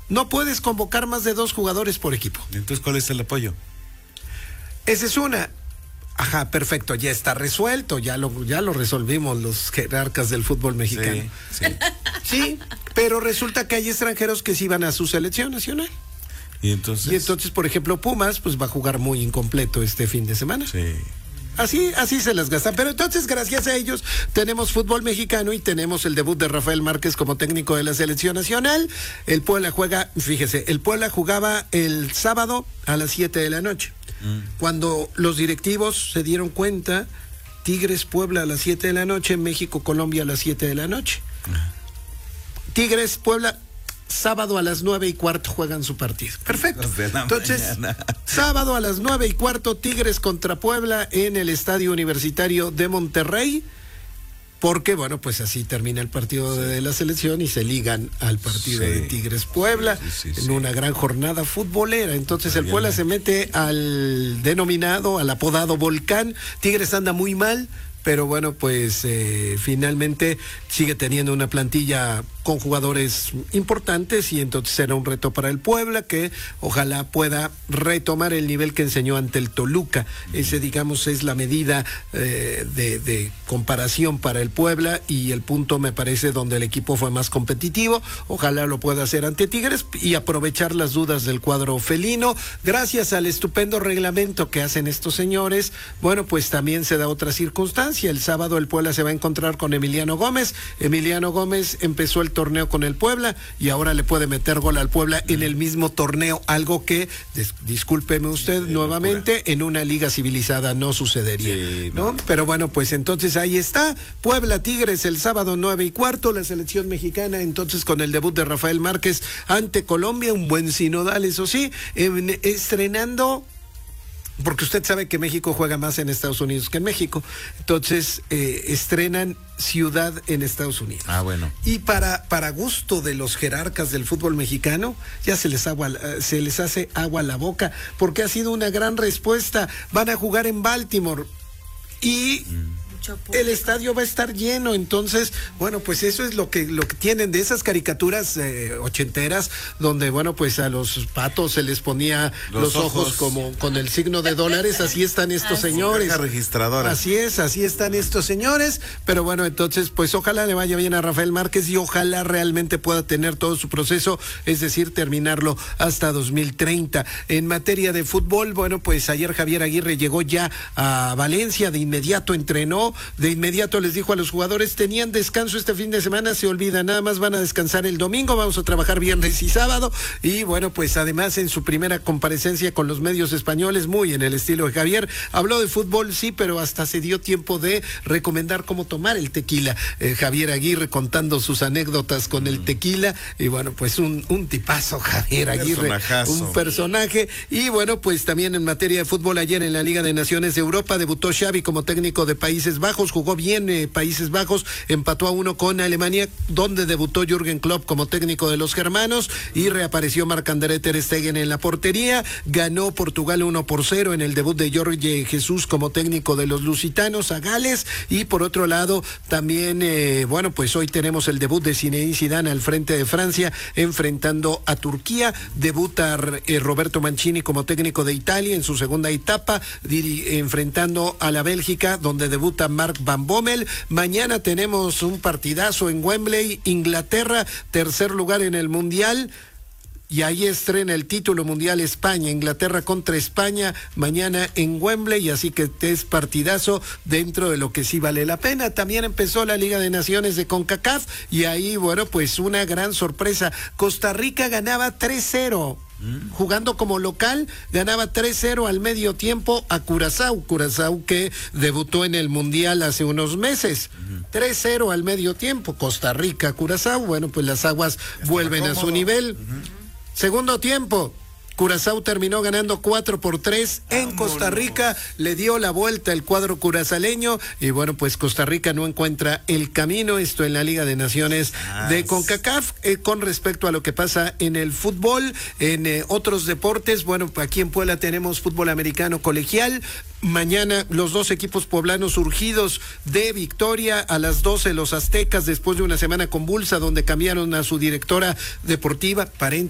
No puedes convocar más de 2 jugadores por equipo. Entonces, ¿cuál es el apoyo? Esa es una. Ajá, perfecto, ya está resuelto, ya lo resolvimos los jerarcas del fútbol mexicano. Sí. Sí, pero resulta que hay extranjeros que sí van a su selección nacional. Y entonces, por ejemplo, Pumas, pues va a jugar muy incompleto este fin de semana. Sí. Así se las gastan. Pero entonces, gracias a ellos, tenemos fútbol mexicano y tenemos el debut de Rafael Márquez como técnico de la selección nacional. El Puebla jugaba el sábado a las 7 de la noche. Cuando los directivos se dieron cuenta, Tigres Puebla a las 7 de la noche, México Colombia a las 7 de la noche. Tigres Puebla, sábado a las 9:15 juegan su partido. Perfecto. Entonces, sábado a las 9:15, Tigres contra Puebla en el Estadio Universitario de Monterrey. Porque, bueno, pues así termina el partido de la selección y se ligan al partido de Tigres Puebla en una gran jornada futbolera. Entonces el Puebla se mete al apodado Volcán. Tigres anda muy mal, pero bueno, pues finalmente sigue teniendo una plantilla con jugadores importantes y entonces será un reto para el Puebla que ojalá pueda retomar el nivel que enseñó ante el Toluca. Ese, digamos, es la medida de comparación para el Puebla y el punto, me parece, donde el equipo fue más competitivo. Ojalá lo pueda hacer ante Tigres y aprovechar las dudas del cuadro felino. Gracias al estupendo reglamento que hacen estos señores, bueno, pues también se da otra circunstancia. El sábado el Puebla se va a encontrar con Emiliano Gómez. Emiliano Gómez empezó el torneo con el Puebla y ahora le puede meter gol al Puebla en el mismo torneo, algo que, discúlpeme usted nuevamente, en una liga civilizada no sucedería, ¿no? Pero bueno, pues entonces ahí está, Puebla Tigres el sábado 9:15, la selección mexicana entonces con el debut de Rafael Márquez ante Colombia, un buen sinodal, eso sí, estrenando. Porque usted sabe que México juega más en Estados Unidos que en México. Entonces, estrenan ciudad en Estados Unidos. Ah, bueno. Y para gusto de los jerarcas del fútbol mexicano, ya se les hace agua a la boca, porque ha sido una gran respuesta. Van a jugar en Baltimore y el estadio va a estar lleno. Entonces, bueno, pues eso es lo que tienen de esas caricaturas ochenteras, donde, bueno, pues a los patos se les ponía los ojos como con el signo de dólares. Así están estos señores. Registradora. Así están estos señores. Pero bueno, entonces, pues ojalá le vaya bien a Rafael Márquez y ojalá realmente pueda tener todo su proceso, es decir, terminarlo hasta 2030. En materia de fútbol, bueno, pues ayer Javier Aguirre llegó ya a Valencia, de inmediato entrenó. De inmediato les dijo a los jugadores, tenían descanso este fin de semana, se olvida, nada más van a descansar el domingo, vamos a trabajar viernes y sábado. Y bueno, pues además en su primera comparecencia con los medios españoles, muy en el estilo de Javier, habló de fútbol, sí, pero hasta se dio tiempo de recomendar cómo tomar el tequila. Javier Aguirre contando sus anécdotas con el tequila, y bueno, pues un tipazo Javier Aguirre, un personaje. Y bueno, pues también en materia de fútbol, ayer en la Liga de Naciones de Europa debutó Xavi como técnico de Países Bajos, jugó bien Países Bajos, empató a 1 con Alemania, donde debutó Jürgen Klopp como técnico de los germanos y reapareció Marc-André ter Stegen en la portería. Ganó Portugal 1-0 en el debut de Jorge Jesús como técnico de los lusitanos a Gales. Y por otro lado también, bueno, pues hoy tenemos el debut de Zinedine Zidane al frente de Francia enfrentando a Turquía. Debuta Roberto Mancini como técnico de Italia en su segunda etapa, enfrentando a la Bélgica, donde debuta Mark Van Bommel. Mañana tenemos un partidazo en Wembley, Inglaterra, tercer lugar en el Mundial. Y ahí estrena el título mundial España, Inglaterra contra España, mañana en Wembley, así que es partidazo dentro de lo que sí vale la pena. También empezó la Liga de Naciones de CONCACAF y ahí, bueno, pues una gran sorpresa. Costa Rica ganaba 3-0. Jugando como local, ganaba 3-0 al medio tiempo a Curazao que debutó en el Mundial hace unos meses. 3-0 al medio tiempo, Costa Rica, Curazao, bueno, pues las aguas vuelven a su nivel. Segundo tiempo, Curazao terminó ganando 4-3 en Costa Rica, le dio la vuelta el cuadro curazaleño y bueno, pues Costa Rica no encuentra el camino, esto en la Liga de Naciones de CONCACAF. Con respecto a lo que pasa en el fútbol, en otros deportes, bueno, aquí en Puebla tenemos fútbol americano colegial. Mañana los dos equipos poblanos surgidos de victoria a las 12, los Aztecas, después de una semana convulsa donde cambiaron a su directora deportiva,